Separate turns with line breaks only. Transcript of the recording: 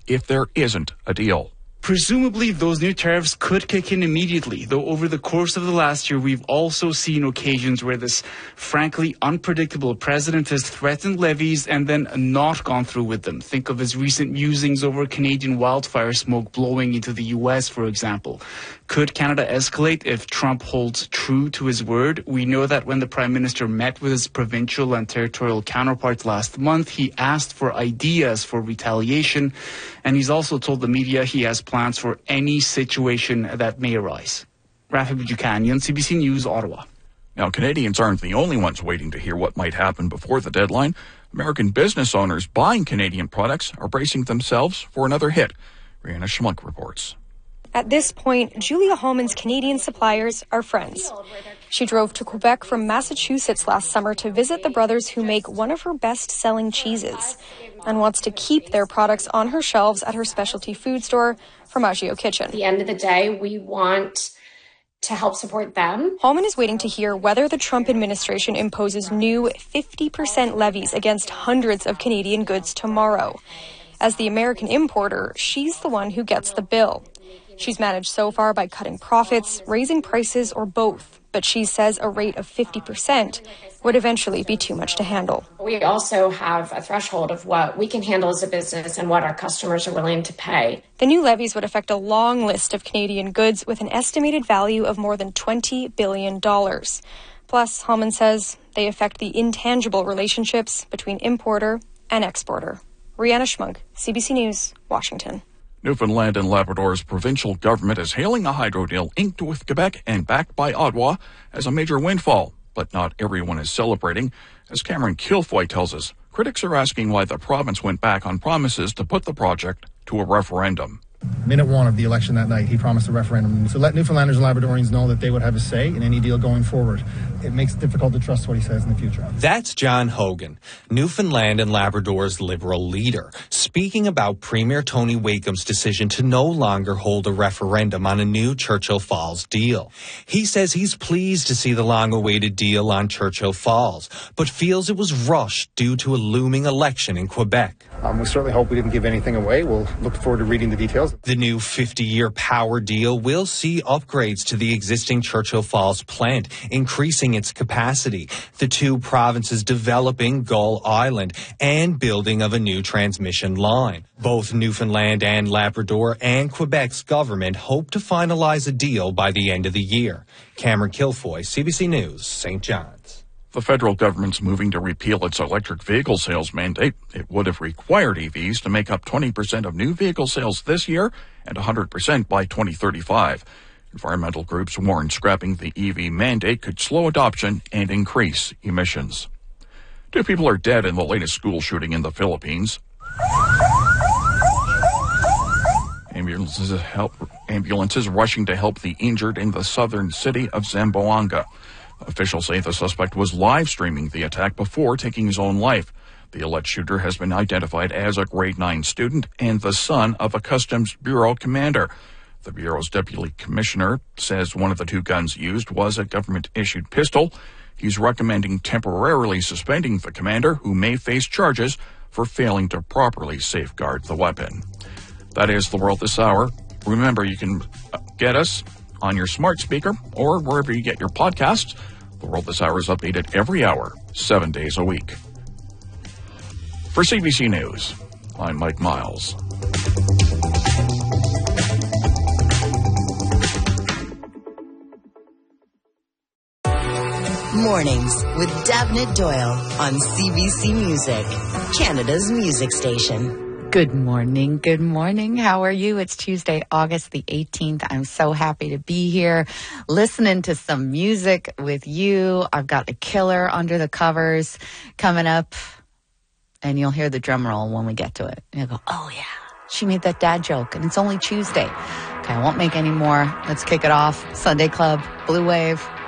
if there isn't a deal.
Presumably, those new tariffs could kick in immediately, though over the course of the last year, we've also seen occasions where this frankly unpredictable president has threatened levies and then not gone through with them. Think of his recent musings over Canadian wildfire smoke blowing into the U.S., for example. Could Canada escalate if Trump holds true to his word? We know that when the Prime Minister met with his provincial and territorial counterparts last month, he asked for ideas for retaliation, and he's also told the media he has plans for any situation that may arise. Rafi Bujukanian, CBC News, Ottawa.
Now, Canadians aren't the only ones waiting to hear what might happen before the deadline. American business owners buying Canadian products are bracing themselves for another hit. Rihanna Schmunk reports.
At this point, Julia Hallman's Canadian suppliers are friends. She drove to Quebec from Massachusetts last summer to visit the brothers who make one of her best-selling cheeses and wants to keep their products on her shelves at her specialty food store, Formaggio Kitchen.
At the end of the day, we want to help support them.
Hallman is waiting to hear whether the Trump administration imposes new 50% levies against hundreds of Canadian goods tomorrow. As the American importer, she's the one who gets the bill. She's managed so far by cutting profits, raising prices, or both. But she says a rate of 50% would eventually be too much to handle.
We also have a threshold of what we can handle as a business and what our customers are willing to pay.
The new levies would affect a long list of Canadian goods with an estimated value of more than $20 billion. Plus, Hallman says they affect the intangible relationships between importer and exporter. Rihanna Schmunk, CBC News, Washington.
Newfoundland and Labrador's provincial government is hailing a hydro deal inked with Quebec and backed by Ottawa as a major windfall. But not everyone is celebrating. As Cameron Kilfoy tells us, critics are asking why the province went back on promises to put the project to a referendum.
Minute one of the election that night, he promised a referendum to let Newfoundlanders and Labradorians know that they would have a say in any deal going forward. It makes it difficult to trust what he says in the future.
That's John Hogan, Newfoundland and Labrador's Liberal leader, speaking about Premier Tony Wakeham's decision to no longer hold a referendum on a new Churchill Falls deal. He says he's pleased to see the long-awaited deal on Churchill Falls, but feels it was rushed due to a looming election in Quebec.
We certainly hope we didn't give anything away. We'll look forward to reading the details.
The new 50-year power deal will see upgrades to the existing Churchill Falls plant, increasing its capacity, the two provinces developing Gull Island, and building of a new transmission line. Both Newfoundland and Labrador and Quebec's government hope to finalize a deal by the end of the year. Cameron Kilfoy, CBC News, St. John's.
The federal government's moving to repeal its electric vehicle sales mandate. It would have required EVs to make up 20% of new vehicle sales this year and 100% by 2035. Environmental groups warn scrapping the EV mandate could slow adoption and increase emissions. 2 people are dead in the latest school shooting in the Philippines. Ambulances rushing to help the injured in the southern city of Zamboanga. Officials say the suspect was live streaming the attack before taking his own life. The alleged shooter has been identified as a grade 9 student and the son of a Customs Bureau commander. The Bureau's deputy commissioner says one of the 2 guns used was a government-issued pistol. He's recommending temporarily suspending the commander, who may face charges for failing to properly safeguard the weapon. That is the world this hour. Remember, you can get us on your smart speaker or wherever you get your podcasts. The World This Hour is updated every hour, 7 days a week. For CBC News, I'm Mike Miles.
Mornings with Davnit Doyle on CBC Music, Canada's music station.
Good morning. Good morning. How are you? It's Tuesday, August the 18th. I'm so happy to be here listening to some music with you. I've got a killer under the covers coming up, and you'll hear the drum roll when we get to it. And you'll go, oh yeah, she made that dad joke, and it's only Tuesday. Okay, I won't make any more. Let's kick it off. Sunday Club, Blue Wave.